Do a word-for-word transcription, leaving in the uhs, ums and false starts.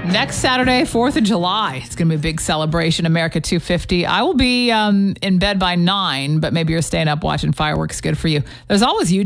Next Saturday, fourth of July. It's going to be a big celebration, America two fifty. I will be um, in bed by nine, but maybe you're staying up watching fireworks. Good for you. There's always YouTube.